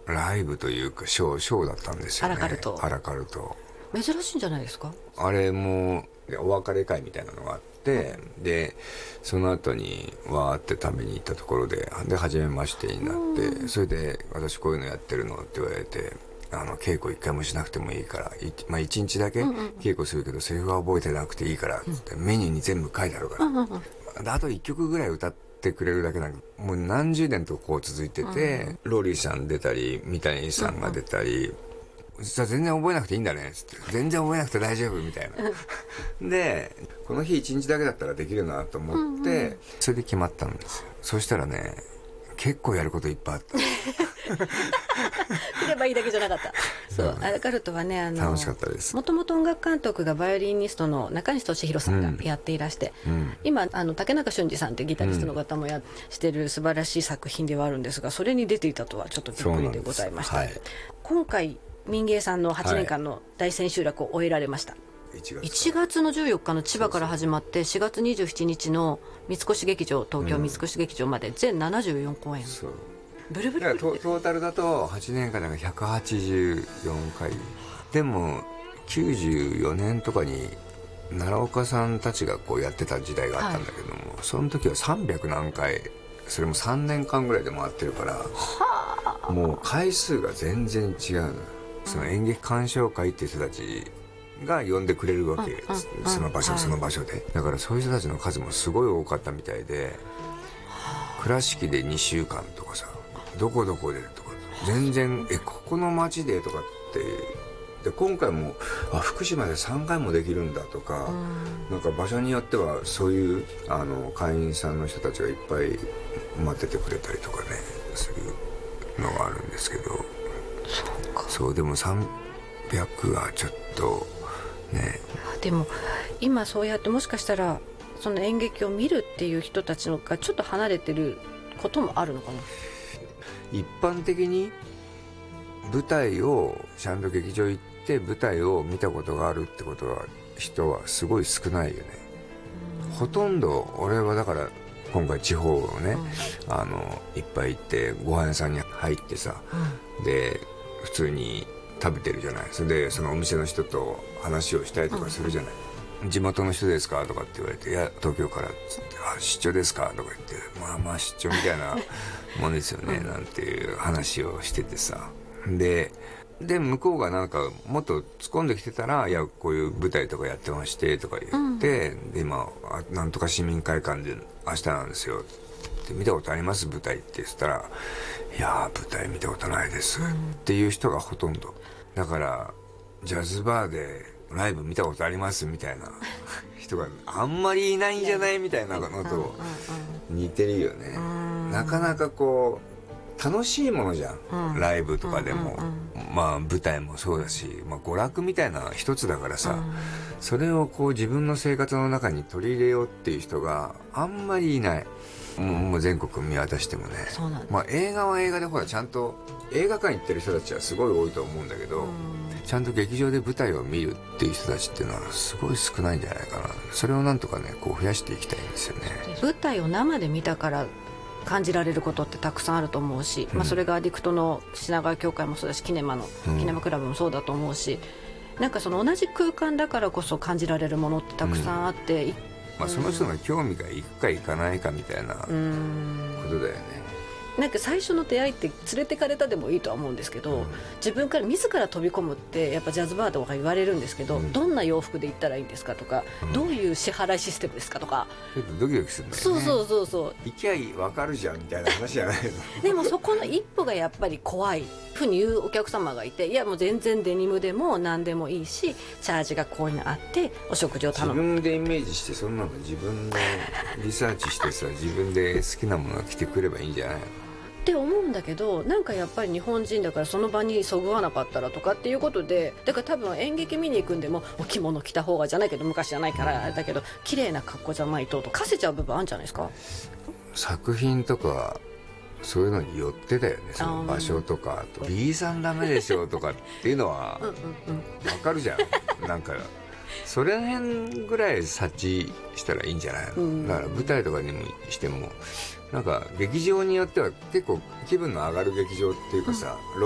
ライブというかショーだったんですよね。 アラカルト。 アラカルト。 珍しいんじゃないですか？ あれもお別れ会みたいなのがあって、でその後にわーって食べに行ったところで初めましてになって、それで私こういうのやってるのって言われて、稽古一回もしなくてもいいからまあ一日だけ稽古するけどセリフは覚えてなくていいからって、メニューに全部書いてあるから、であと1曲ぐらい歌ってくれるだけなんかもう何十年とこう続いてて、ローリーさん出たり三谷さんが出たり、実は全然覚えなくていいんだねっつって、全然覚えなくて大丈夫みたいなでこの日一日だけだったらできるなと思って、それで決まったんですよ。そしたらね、結構やることいっぱいあった来ればいいだけじゃなかった。そうアラカルトはね、 楽しかったです。 もともと音楽監督がバイオリニストの中西俊弘さんがやっていらして、今竹中俊二さんってギタリストの方もしてる素晴らしい作品ではあるんですが、それに出ていたとはちょっとびっくりでございました。今回民芸さんの8年間の大千秋楽を終えられました。1月の14日の千葉から始まって4月27日の三越劇場、東京三越劇場まで全74公演。ブルブルブルトータルだと8年間で184回でも94年とかに奈良岡さんたちがこうやってた時代があったんだけども、その時は300何回、それも3年間ぐらいで回ってるから、もう回数が全然違うの。その演劇鑑賞会っていう人たちが呼んでくれるわけ、その場所その場所で。だからそういう人たちの数もすごい多かったみたいで、倉敷で2週間とかさ、どこどこでとか、全然ここの町でとかって、で今回も福島で3回もできるんだとか、なんか場所によってはそういう会員さんの人たちがいっぱい待っててくれたりとかね、するのがあるんですけど、そうでも300はちょっとね。でも今そうやってもしかしたらその演劇を見るっていう人たちのがちょっと離れてることもあるのかな。 一般的に舞台をちゃんと劇場行って舞台を見たことがあるってことは人はすごい少ないよね。ほとんど俺はだから今回地方をね、いっぱい行ってご飯屋さんに入ってさ、で普通に食べてるじゃない。それでそのお店の人と話をしたりとかするじゃない、地元の人ですかとかって言われて、いや東京からっつって、出張ですかとか言って、まあ出張みたいなもんですよねなんていう話をしててさ、で向こうがなんかもっと突っ込んできてたら、いやこういう舞台とかやってましてとか言って、で今なんとか市民会館で明日なんですよって見たことあります舞台って言ったら、いや舞台見たことないですっていう人がほとんどだから、ジャズバーでライブ見たことありますみたいな人があんまりいないんじゃないみたいなのと似てるよね。なかなかこう楽しいものじゃん、ライブとかでも、まあ舞台もそうだし、娯楽みたいな一つだからさ、それをこう自分の生活の中に取り入れようっていう人があんまりいない。もう全国見渡してもね。映画は映画でほらちゃんと映画館行ってる人たちはすごい多いと思うんだけど、ちゃんと劇場で舞台を見るっていう人たちっていうのはすごい少ないんじゃないかな。それをなんとかねこう増やしていきたいんですよね。 舞台を生で見たから感じられることってたくさんあると思うし、それがアディクトの品川協会もそうだし、キネマクラブもそうだと思うし、なんかその同じ空間だからこそ感じられるものってたくさんあって、 その人の興味がいくかいかないかみたいなことだよね。 なんか最初の出会いって連れてかれたでもいいとは思うんですけど、自分から自ら飛び込むってやっぱジャズバーとか言われるんですけど、どんな洋服で行ったらいいんですかとか、どういう支払いシステムですかとか、 ちょっとドキドキするんだよね。 そう行きゃいい分かるじゃんみたいな話じゃないのでもそこの一歩がやっぱり怖いふうに言うお客様がいて、いやもう全然デニムでも何でもいいし、チャージがこういうのあってお食事を頼む、 自分でイメージして、そんなの自分でリサーチしてさ、自分で好きなものが着てくればいいんじゃないのって思うんだけど、なんかやっぱり日本人だからその場にそぐわなかったらとかっていうことで、だから多分演劇見に行くんでもお着物着た方がじゃないけど、昔じゃないからあれだけど綺麗な格好じゃないとかせちゃう部分あるんじゃないですか。 作品とかそういうのによってだよね。その場所とか、あと B さんダメでしょとかっていうのは分かるじゃんなんかそれ辺ぐらい察知したらいいんじゃないの、だから舞台とかにもしてもなんか劇場によっては結構気分の上がる劇場っていうかさ、